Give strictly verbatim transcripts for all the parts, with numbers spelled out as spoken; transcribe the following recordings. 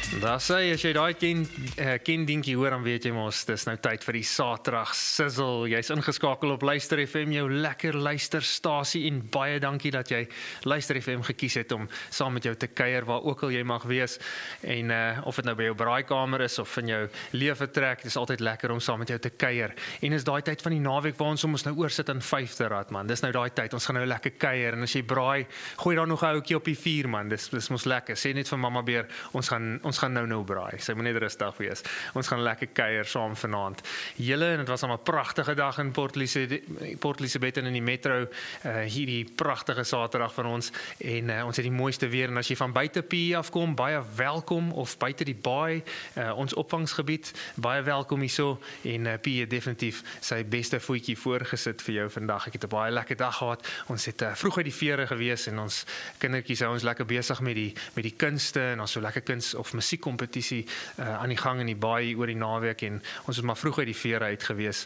Daar sê, as jy daai ken, uh, ken dinkie hoor, dan weet jy mos, dis nou tyd vir die Saterdag sizzle. Jy's ingeskakel op Luister F M, jou lekker luisterstasie, en baie dankie dat jy Luister F M gekies het om saam met jou te kuier waar ook al jy mag wees. En uh, of dit nou by jou braaikamer is of in jou leefvertrek, dis altyd lekker om saam met jou te kuier. En is daai tyd van die naweek waar ons ons nou oorsit in vyfde rad, man. Dis nou daai tyd, ons gaan nou lekker kuier, en as jy braai, gooi daar nog 'n ouetjie op die vuur, man. Dis dis mos lekker. Sê net vir mamma Beer, ons gaan ons gaan nou nou braai. Sy moet net rustig wees. Ons gaan lekker kuier saam vanaand. Julle, en dit was al 'n pragtige dag in Port Elizabeth, Port Elizabeth en in die metro, uh, hierdie pragtige Saterdag van ons, en uh, ons het die mooiste weer, en as jy van buite P afkom, baie welkom, of buite die baai, uh, ons opvangsgebied, baie welkom hierso, en uh, P het definitief sy beste voetjie voorgesit vir jou vandag. Ek het 'n baie lekker dag gehad. Ons het uh, vroeg uit die vere gewees, en ons kindertjies hou ons lekker besig met die met die kunste, en ons so lekker kuns of musiekkompetisie uh, aan die gang in die baai oor die naweek, en ons het maar vroeg uit die vere uit gewees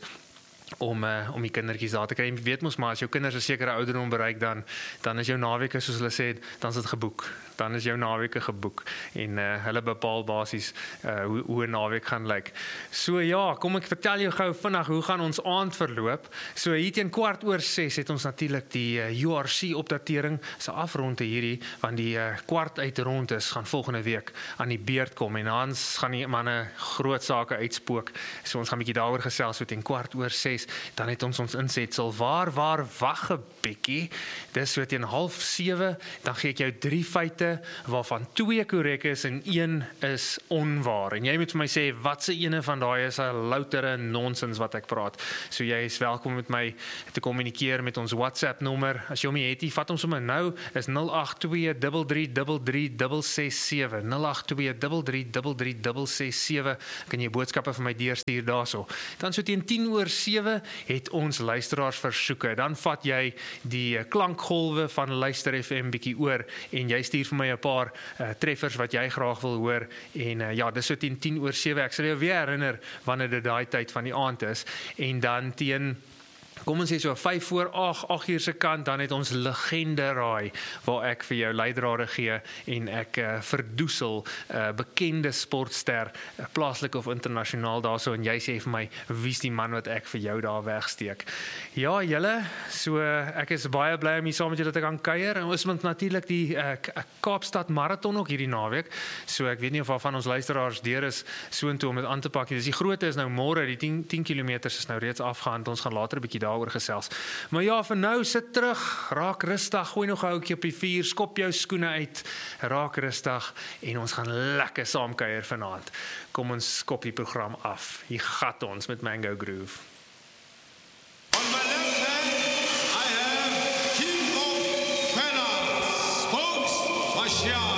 om uh, om die kindertjies daar te kry. Jy weet mos maar, as jou kinders 'n sekere ouderdom bereik, dan dan is jou naweke, soos hulle sê, dan is dit geboek. Dan is jou naweke geboek, en uh, hulle bepaal basies uh, hoe hoe 'n naweek gaan lyk. So ja, kom ek vertel jou gou vinnig hoe gaan ons aand verloop. So hier teen kwart oor ses het ons natuurlik die uh, U R C opdatering se afronde hierdie, want die uh, kwart uit rond is gaan volgende week aan die beurt kom, en Hans gaan die manne groot sake uitspook. So ons gaan 'n bietjie daaroor gesels so teen kwart oor ses. Dan het ons ons insetsel waar waar wag 'n bietjie. Dis so teen half sewe, dan gee ek jou drie feite waarvan twee korrek is en een is onwaar. En jy moet vir my sê watse ene van daai is 'n loutere nonsens wat ek praat. So jy is welkom met my te kommunikeer met ons WhatsApp nommer. As jy hom nie het nie, vat hom sommer nou, is nul agt twee drie drie drie drie drie ses sewe. nul agt twee drie drie drie drie drie ses sewe. Kan jy boodskappe vir my deurstuur daarso. Dan so teen tien oor sewe het ons luisteraars versoeke. Dan vat jy die klankgolwe van Luister F M bietjie oor, en jy stuur vir my 'n paar uh, treffers wat jy graag wil hoor, en uh, ja, dis so teen tien oor sewe. Ek sal jou weer herinner wanneer dit daai tyd van die aand is, en dan teen kom ons sê so vyf voor agt, agt uur se kant, dan het ons legende raai, waar ek vir jou leidrade gee, en ek uh, verdoesel uh, bekende sportster, uh, plaaslik of internasionaal daarso, en jy sê vir my, wie's die man wat ek vir jou daar wegsteek. Ja, julle, so uh, ek is baie bly om hier saam met julle te kan kuier, en ons moet natuurlik die uh, Kaapstad Marathon ook hierdie naweek, so ek weet nie of al van ons luisteraars deur is soontoe om dit aan te pak. Dis die grootte is nou môre, die tien, tien kilometers is nou reeds afgehandel, ons gaan later 'n bietjie daaroor gesels. Maar ja, vir nou sit terug, raak rustig, gooi nog 'n houtjie op die vuur, skop jou skoene uit, raak rustig, en ons gaan lekker saam kuier vanaand. Kom ons skop die program af. Hier gat ons met Mango Groove. On my left hand, I have King of Fella, Spokes Martial.